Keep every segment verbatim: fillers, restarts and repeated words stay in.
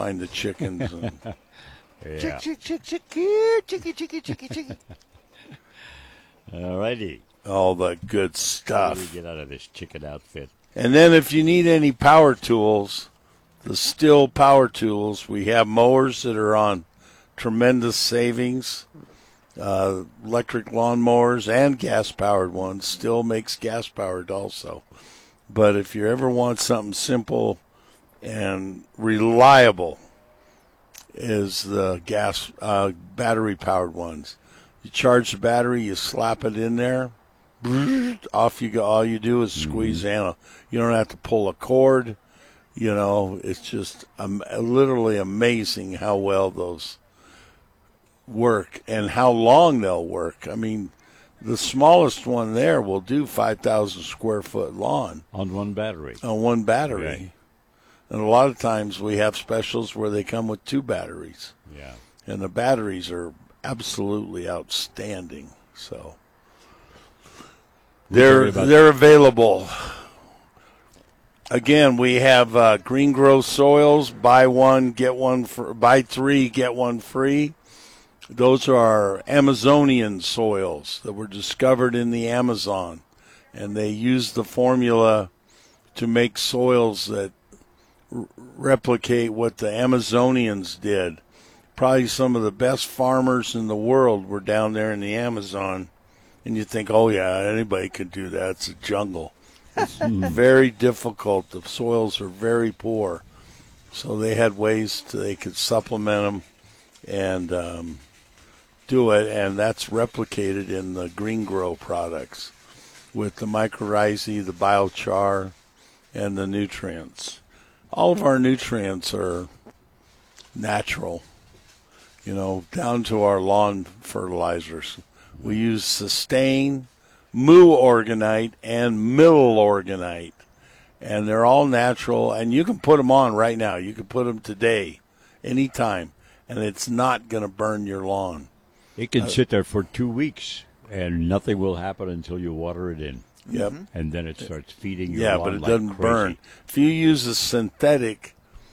find the chickens. And Yeah. Chick, chick, chick, chick, here, chicky, chicky, chicky, chicky. All righty. all the good What do stuff. we get out of this chicken outfit? And then if you need any power tools, the Stihl power tools, we have mowers that are on tremendous savings, uh, electric lawn mowers and gas-powered ones. Stihl makes gas-powered also. But if you ever want something simple and reliable, is the gas uh, battery-powered ones. You charge the battery, you slap it in there, off you go. All you do is squeeze mm-hmm. in. You don't have to pull a cord. You know, it's just um, literally amazing how well those work and how long they'll work. I mean, the smallest one there will do five thousand square foot lawn. On one battery. On one battery. Okay. And a lot of times we have specials where they come with two batteries. Yeah. And the batteries are absolutely outstanding. So they're they're available. Again, we have uh, Green Grow soils. Buy one, get one for buy three, get one free. Those are our Amazonian soils that were discovered in the Amazon, and they use the formula to make soils that r- replicate what the Amazonians did. Probably some of the best farmers in the world were down there in the Amazon, and you think, oh yeah, anybody could do that. It's a jungle. It's very difficult. The soils are very poor, so they had ways to, they could supplement them and um, do it, and that's replicated in the Green Grow products with the mycorrhizae, the biochar, and the nutrients. All of our nutrients are natural, you know, down to our lawn fertilizers. We use Sustain, Moo Organite, and Mill Organite, and they're all natural, and you can put them on right now. You can put them today, anytime, and it's not going to burn your lawn. It can Uh, sit there for two weeks, and nothing will happen until you water it in. Yep. And then it starts feeding your Yeah, lawn but it like doesn't crazy. burn. If you use a synthetic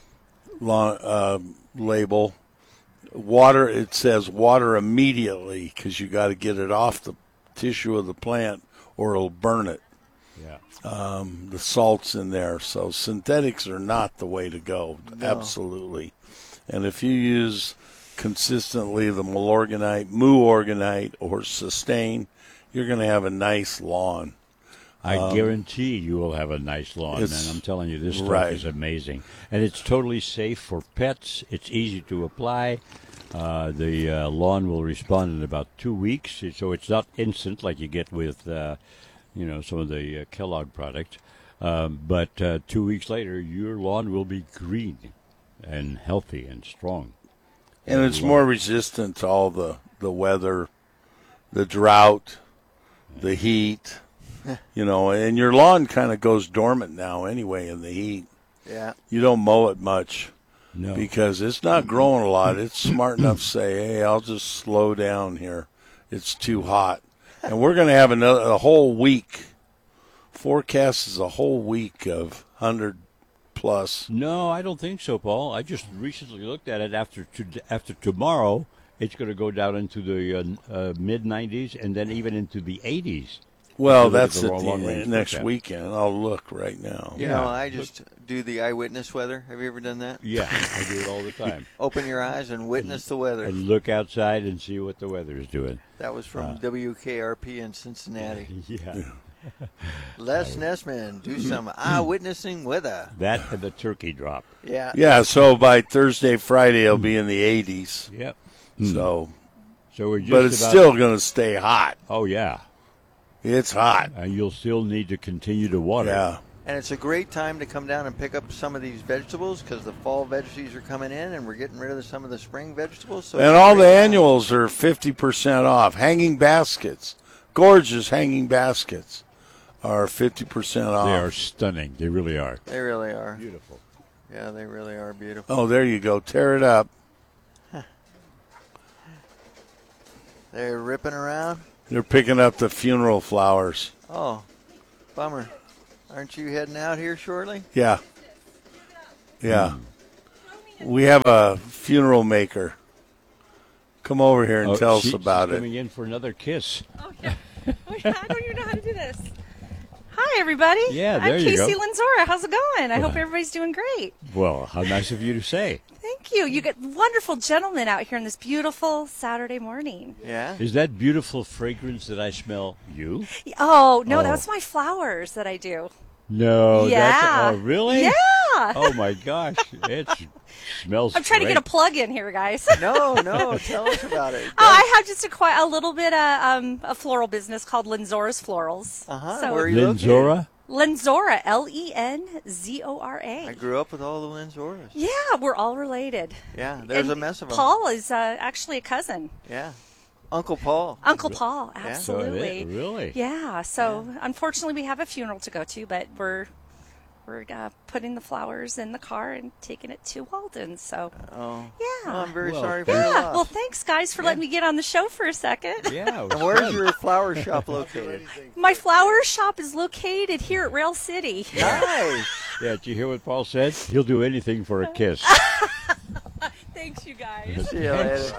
lawn, uh, label, water, it says water immediately because you got to get it off the tissue of the plant or it'll burn it. Yeah. Um, the salt's in there. So synthetics are not the way to go. No. Absolutely. And if you use consistently the Milorganite, Moo Organite, or Sustain, you're going to have a nice lawn. I Um, guarantee you will have a nice lawn, and it's- I'm telling you, this stuff right. is amazing. And it's totally safe for pets. It's easy to apply. Uh, the uh, lawn will respond in about two weeks, so it's not instant like you get with, uh, you know, some of the uh, Kellogg product. Um, but uh, two weeks later, your lawn will be green and healthy and strong. And it's more resistant to all the, the weather, the drought, the heat, you know, and your lawn kind of goes dormant now anyway in the heat. Yeah. You don't mow it much No. because it's not growing a lot. It's smart enough to say, hey, I'll just slow down here. It's too hot. And we're going to have another a whole week. Forecast is a whole week of one hundred plus. No, I don't think so, Paul. I just recently looked at it. After to, after tomorrow, it's going to go down into the uh, uh, mid nineties and then even into the eighties. Well, If you look that's at the at the long-range end, next forecast. weekend. I'll look right now. You Yeah. know, I just do the eyewitness weather. Have you ever done that? Yeah, I do it all the time. Open your eyes and witness the weather. And look outside and see what the weather is doing. That was from Uh, W K R P in Cincinnati. Yeah. Les Nessman, do some eyewitnessing weather. That and the turkey drop. Yeah. Yeah, so by Thursday, Friday, it'll be in the eighties. Yep. So, So we're just but it's about, still going to stay hot. Oh, yeah. It's hot. And you'll still need to continue to water. Yeah. And it's a great time to come down and pick up some of these vegetables because the fall veggies are coming in and we're getting rid of the, some of the spring vegetables. So And it's a all the great time. annuals are fifty percent off. Hanging baskets, gorgeous hanging baskets are fifty percent off. They are stunning. They really are. They really are. Beautiful. Yeah, they really are beautiful. Oh, there you go. Tear it up. They're ripping around. They're picking up the funeral flowers. Oh, bummer. Aren't you heading out here shortly? Yeah. Yeah. we have a funeral maker. Come over here and Oh, tell she- us about she's it. coming in for another kiss. Oh, yeah. Oh, yeah. I don't even know how to do this. Hi, everybody. Yeah, there I'm you Casey go. Lenzora. How's it going? I hope Well. everybody's doing great. Well, how nice of you to say. Thank you. You get wonderful gentlemen out here on this beautiful Saturday morning. Yeah. Is that beautiful fragrance that I smell you? Oh, no, Oh. that's my flowers that I do. No. yeah. That's, oh, really? Yeah. Oh, my gosh. It smells I'm trying to great. get a plug in here, guys. No, no. Tell us about it. Oh, I have just a, quite, a little bit of um, a floral business called Lenzora's Florals. Uh-huh. So Where are you located? Lenzora? Lenzora, L E N Z O R A. I grew up with all the Lenzoras. Yeah, we're all related. Yeah, there's And a mess of them. Paul is uh, actually a cousin. Yeah. Uncle Paul. Uncle Paul, Yeah. absolutely. So it- really? Yeah. So unfortunately, we have a funeral to go to, but we're we're uh, putting the flowers in the car and taking it to Walden. So Oh. Yeah. Well, I'm very Well, sorry for your yeah. loss. Well, thanks guys for letting me get on the show for a second. Yeah. it was And where's fun. your flower shop located? My flower shop is located here at Rail City. Nice. Yeah, did you hear what Paul said? He'll do anything for a kiss. Thanks, you guys. See you later.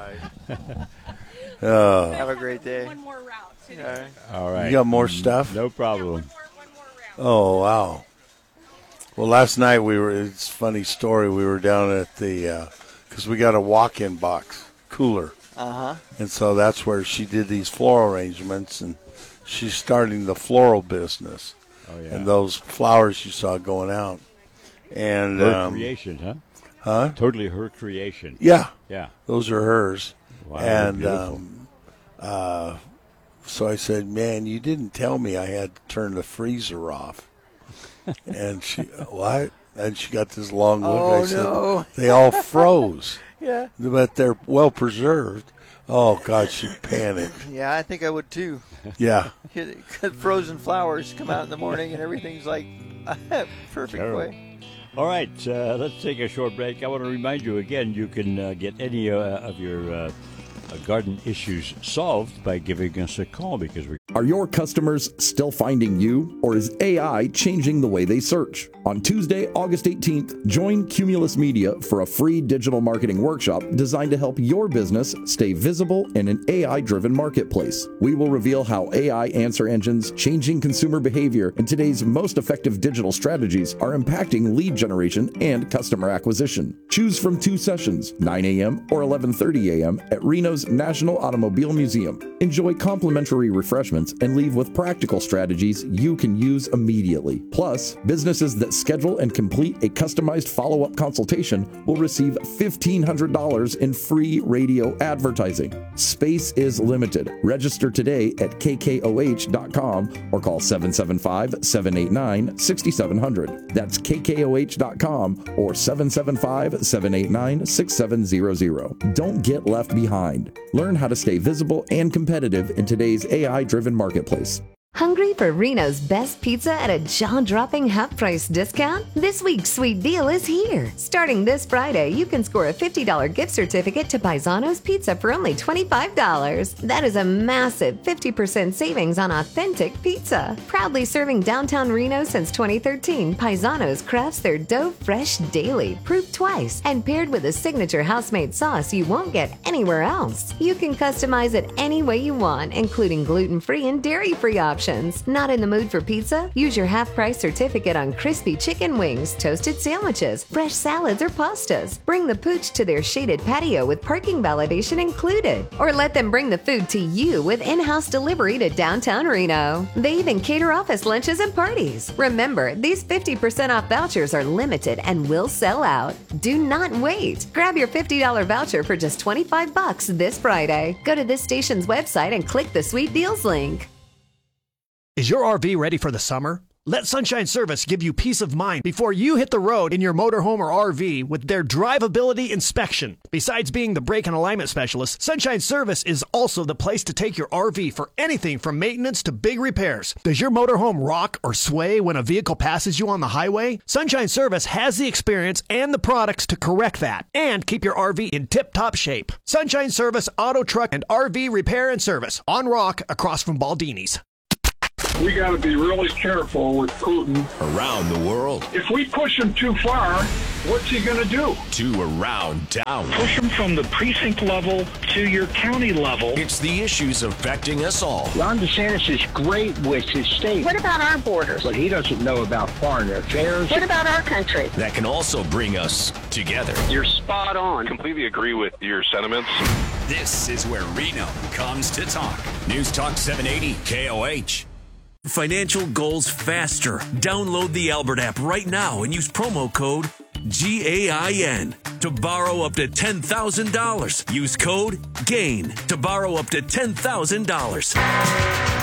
Uh, Have a great day. One more route. Today. All right. All right. you got more stuff? No One problem. more, one more route. Oh, wow. Well, last night we were, it's a funny story. We were down at the, because we got a walk-in box cooler. Uh-huh. And so that's where she did these floral arrangements, and she's starting the floral business. Oh, yeah. And those flowers you saw going out. And, Her um, creation, huh? huh? Totally her creation. Yeah, Yeah. those are hers. Wow, and beautiful. um, uh, so I said, man, you didn't tell me I had to turn the freezer off. And she, what? And she got this long look. Oh, I said, no. they all froze, Yeah. but they're well preserved. Oh, God, she panicked. Yeah, I think I would too. Yeah. Frozen flowers come out in the morning and everything's like perfect Terrible. way. All right, uh, let's take a short break. I want to remind you again, you can uh, get any uh, of your uh, uh, garden issues solved by giving us a call because we Are your customers still finding you, or is A I changing the way they search? On Tuesday, August eighteenth, join Cumulus Media for a free digital marketing workshop designed to help your business stay visible in an A I-driven marketplace. We will reveal how A I answer engines, changing consumer behavior, and today's most effective digital strategies are impacting lead generation and customer acquisition. Choose from two sessions, nine a.m. or eleven thirty a.m. at Reno's National Automobile Museum. Enjoy complimentary refreshments and leave with practical strategies you can use immediately. Plus, businesses that schedule and complete a customized follow-up consultation will receive fifteen hundred dollars in free radio advertising. Space is limited. Register today at k k o h dot com or call seven seven five, seven eight nine, six seven zero zero. That's k k o h dot com or seven seven five, seven eight nine, six seven zero zero. Don't get left behind. Learn how to stay visible and competitive in today's A I-driven marketplace. Hungry for Reno's best pizza at a jaw-dropping half-price discount? This week's sweet deal is here. Starting this Friday, you can score a fifty dollars gift certificate to Paisano's Pizza for only twenty-five dollars. That is a massive fifty percent savings on authentic pizza. Proudly serving downtown Reno since twenty thirteen, Paisano's crafts their dough fresh daily, proof twice, and paired with a signature house-made sauce you won't get anywhere else. You can customize it any way you want, including gluten-free and dairy-free options. Not in the mood for pizza? Use your half-price certificate on crispy chicken wings, toasted sandwiches, fresh salads, or pastas. Bring the pooch to their shaded patio with parking validation included. Or let them bring the food to you with in-house delivery to downtown Reno. They even cater office lunches and parties. Remember, these fifty percent off vouchers are limited and will sell out. Do not wait. Grab your fifty dollars voucher for just twenty-five bucks this Friday. Go to this station's website and click the Sweet Deals link. Is your R V ready for the summer? Let Sunshine Service give you peace of mind before you hit the road in your motorhome or R V with their drivability inspection. Besides being the brake and alignment specialist, Sunshine Service is also the place to take your R V for anything from maintenance to big repairs. Does your motorhome rock or sway when a vehicle passes you on the highway? Sunshine Service has the experience and the products to correct that and keep your R V in tip-top shape. Sunshine Service Auto, Truck, and R V Repair and Service on Rock across from Baldini's. We got to be really careful with Putin. Around the world. If we push him too far, what's he going to do? To Around Town. Push him from the precinct level to your county level. It's the issues affecting us all. Ron DeSantis is great with his state. What about our borders? But he doesn't know about foreign affairs. What about our country? That can also bring us together. You're spot on. Completely agree with your sentiments. This is where Reno comes to talk. News Talk seven eighty K O H. Financial goals faster. Download the Albert app right now and use promo code G A I N to borrow up to ten thousand dollars. Use code GAIN to borrow up to ten thousand dollars.